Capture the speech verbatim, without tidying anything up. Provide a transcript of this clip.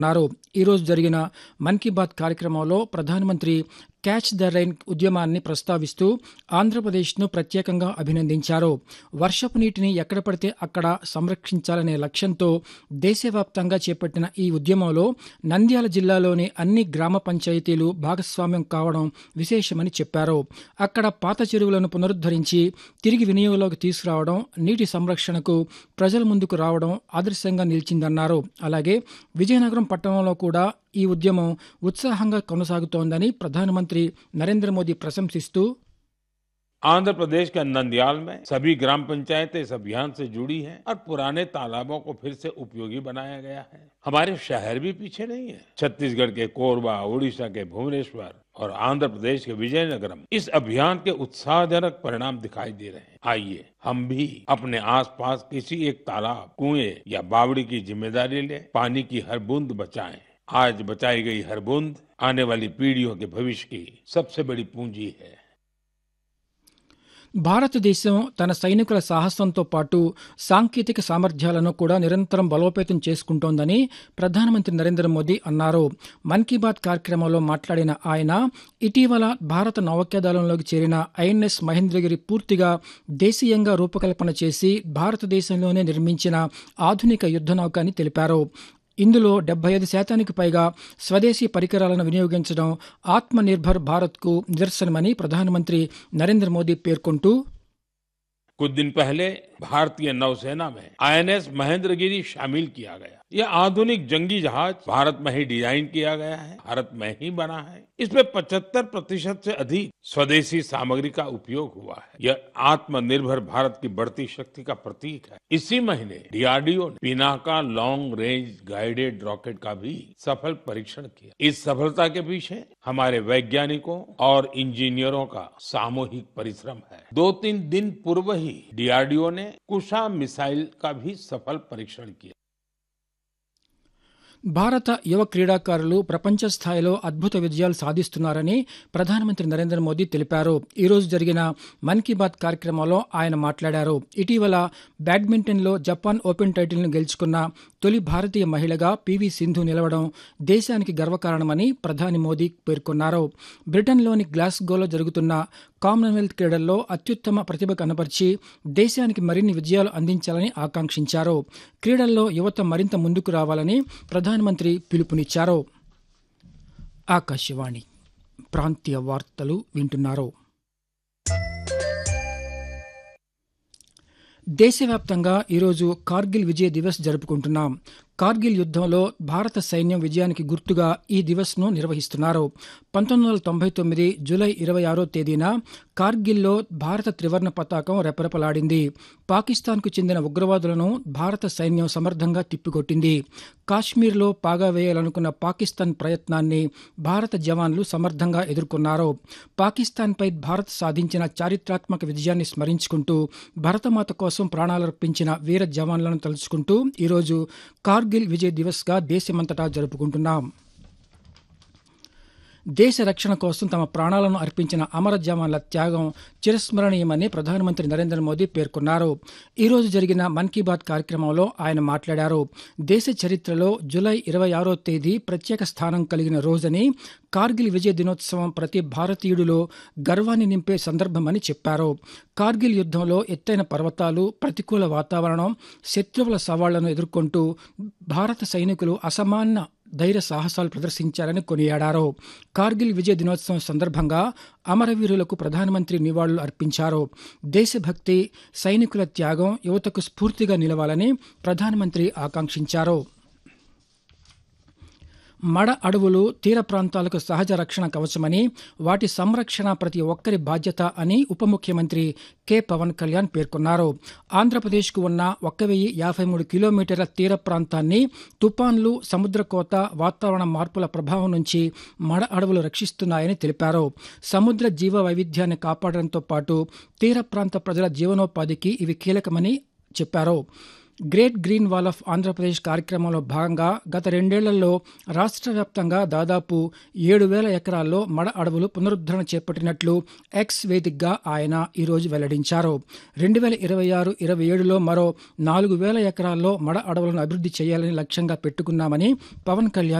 అన్నారు. ఈరోజు జరిగిన మన్ కీ బాత్ కార్యక్రమంలో ప్రధానమంత్రి క్యాచ్ ద రైన్ ఉద్యమాన్ని ప్రస్తావిస్తూ ఆంధ్రప్రదేశ్ను ప్రత్యేకంగా అభినందించారు. వర్షపు నీటిని ఎక్కడ పడితే అక్కడ సంరక్షించాలనే లక్ష్యంతో దేశవ్యాప్తంగా చేపట్టిన ఈ ఉద్యమంలో నంద్యాల జిల్లాలోని అన్ని గ్రామ పంచాయతీలు భాగస్వామ్యం కావడం విశేషమని చెప్పారు. అక్కడ పాత చెరువులను పునరుద్ధరించి తిరిగి వినియోగంలోకి తీసుకురావడం, నీటి సంరక్షణకు ప్రజల ముందుకు రావడం ఆదర్శంగా నిలిచిందన్నారు. అలాగే విజయనగరం పట్టణంలో కూడా ఈ ఉద్యమం ఉత్సాహంగా కొనసాగుతోందని ప్రధానమంత్రి నరేంద్ర మోదీ ప్రశంసిస్తూ आंध्र प्रदेश के नंदयाल में सभी ग्राम पंचायतें इस अभियान से जुड़ी हैं और पुराने तालाबों को फिर से उपयोगी बनाया गया है। हमारे शहर भी पीछे नहीं है। छत्तीसगढ़ के कोरबा, उड़ीसा के भुवनेश्वर और आंध्र प्रदेश के विजयनगरम इस अभियान के उत्साहजनक परिणाम दिखाई दे रहे हैं। आइए हम भी अपने आसपास किसी एक तालाब, कुएं या बावड़ी की जिम्मेदारी लें। पानी की हर बूंद बचाएं। आज बचाई गई हर बूंद आने वाली पीढ़ियों के भविष्य की सबसे बड़ी पूंजी है। భారతదేశం తన సైనికుల సాహసంతో పాటు సాంకేతిక సామర్థ్యాలను కూడా నిరంతరం బలోపేతం చేసుకుంటోందని ప్రధానమంత్రి నరేంద్ర మోదీ అన్నారు. మన్ కీ బాత్ కార్యక్రమంలో మాట్లాడిన ఆయన ఇటీవల భారత నౌకాదళంలోకి చేరిన ఐఎన్ఎస్ మహేంద్రగిరి పూర్తిగా దేశీయంగా రూపకల్పన చేసి భారతదేశంలోనే నిర్మించిన ఆధునిక యుద్ధ నౌక అని తెలిపారు. ఇందులో డెబ్బై ఐదు శాతానికి పైగా స్వదేశీ పరికరాలను వినియోగించడం ఆత్మ నిర్భర్ భారత్కు నిదర్శనమని ప్రధానమంత్రి నరేంద్ర మోదీ పేర్కొంటూ कुछ दिन पहले भारतीय नौसेना में आईएनएस महेंद्रगिरी शामिल किया गया। यह आधुनिक जंगी जहाज भारत में ही डिजाइन किया गया है, भारत में ही बना है। इसमें पचहत्तर प्रतिशत से अधिक स्वदेशी सामग्री का उपयोग हुआ है। यह आत्मनिर्भर भारत की बढ़ती शक्ति का प्रतीक है। इसी महीने डीआरडीओ ने Pinaka long range guided rocket का भी सफल परीक्षण किया। इस सफलता के पीछे हमारे वैज्ञानिकों और इंजीनियरों का सामूहिक परिश्रम है। दो तीन दिन पूर्व ही डीआरडीओ ने कुशा मिसाइल का भी सफल परीक्षण किया। భారత యువ క్రీడాకారులు ప్రపంచ స్థాయిలో అద్భుత విజయాలు సాధిస్తున్నారని ప్రధానమంత్రి నరేంద్ర మోదీ తెలిపారు. ఈరోజు జరిగిన మన్ కీ బాత్ కార్యక్రమంలో ఆయన మాట్లాడారు. ఇటీవల బ్యాడ్మింటన్లో జపాన్ ఓపెన్ టైటిల్ను గెలుచుకున్న తొలి భారతీయ మహిళగా పీవీ సింధు నిలవడం దేశానికి గర్వకారణమని ప్రధాని మోదీ పేర్కొన్నారు. బ్రిటన్లోని గ్లాస్గోలో జరుగుతున్న కామన్వెల్త్ క్రీడల్లో అత్యుత్తమ ప్రతిభ కనబర్చి దేశానికి మరిన్ని విజయాలు అందించాలని ఆకాంక్షించారు. క్రీడల్లో యువత మరింత ముందుకు రావాలని ప్రధానమంత్రి పిలుపునిచ్చారు. ఆకాశవాణి ప్రాంతీయ వార్తలు వింటున్నారు. దేశవ్యాప్తంగా ఈరోజు కార్గిల్ విజయ్ దివస్ జరుపుకుంటున్నాం. కార్గిల్ యుద్ధంలో భారత సైన్యం విజయానికి గుర్తుగా ఈ దివస్ను నిర్వహిస్తున్నారు. పంతొమ్మిది వందల తొంభై తొమ్మిది జూలై ఇరవై ఆరో తేదీన కార్గిల్లో భారత త్రివర్ణ పతాకం రెపరెపలాడింది. పాకిస్తాన్కు చెందిన ఉగ్రవాదులను భారత సైన్యం సమర్థంగా తిప్పికొట్టింది. కాశ్మీర్లో పాగా వేయాలనుకున్న పాకిస్తాన్ ప్రయత్నాన్ని భారత జవాన్లు సమర్థంగా ఎదుర్కొన్నారు. పాకిస్తాన్పై భారత్ సాధించిన చారిత్రాత్మక విజయాన్ని స్మరించుకుంటూ భరతమాత కోసం ప్రాణాలర్పించిన వీర జవాన్లను తలుచుకుంటూ ఈరోజు కార్గిల్ విజయ్ దివస్గా దేశమంతటా జరుపుకుంటున్నాం. దేశ రక్షణ కోసం తమ ప్రాణాలను అర్పించిన అమర జవాన్ల త్యాగం చిరస్మరణీయమని ప్రధానమంత్రి నరేంద్ర మోదీ పేర్కొన్నారు. ఈరోజు జరిగిన మన్ కీ బాత్ కార్యక్రమంలో ఆయన మాట్లాడారు. దేశ చరిత్రలో జూలై ఇరవై ఆరో తేదీ ప్రత్యేక స్థానం కలిగిన రోజని, కార్గిల్ విజయ్ దినోత్సవం ప్రతి భారతీయుడిలో గర్వాన్ని నింపే సందర్భమని చెప్పారు. కార్గిల్ యుద్ధంలో ఎత్తైన పర్వతాలు, ప్రతికూల వాతావరణం, శత్రువుల సవాళ్లను ఎదుర్కొంటూ భారత సైనికులు అసమాన ధైర్య సాహసాలు ప్రదర్శించారని కొనియాడారు. కార్గిల్ విజయ్ దినోత్సవం సందర్భంగా అమరవీరులకు ప్రధానమంత్రి నివాళులు అర్పించారు. దేశభక్తి, సైనికుల త్యాగం యువతకు స్ఫూర్తిగా నిలవాలని ప్రధానమంత్రి ఆకాంక్షించారు. మడ అడవులు తీర ప్రాంతాలకు సహజ రక్షణ కవచమని, వాటి సంరక్షణ ప్రతి ఒక్కరి బాధ్యత అని ఉప ముఖ్యమంత్రి కె పవన్ కళ్యాణ్ పేర్కొన్నారు. ఆంధ్రప్రదేశ్కు ఉన్న ఒక వెయ్యి యాభై మూడు కిలోమీటర్ల తీర ప్రాంతాన్ని తుపాన్లు, సముద్రకోత, వాతావరణ మార్పుల ప్రభావం నుంచి మడ అడవులు రక్షిస్తున్నాయని తెలిపారు. సముద్ర జీవ వైవిధ్యాన్ని కాపాడడంతో పాటు తీర ప్రాంత ప్రజల జీవనోపాధికి ఇవి కీలకమని చెప్పారు. Great green wall of Andhra Pradesh కార్యక్రమంలో భాగంగా గత రెండేళ్లలో రాష్ట్ర వ్యాప్తంగా దాదాపు ఏడు వేల ఎకరాల్లో మడ అడవులు పునరుద్ధరణ చేపట్టినట్లు ఎక్స్ వేదికగా ఆయన ఈరోజు వెల్లడించారు. రెండు వేల ఇరవై ఆరు ఇరవై ఏడులో మరో నాలుగు వేల ఎకరాల్లో మడ అడవులను అభివృద్ధి చేయాలని లక్ష్యంగా పెట్టుకున్నామని పవన్ కళ్యాణ్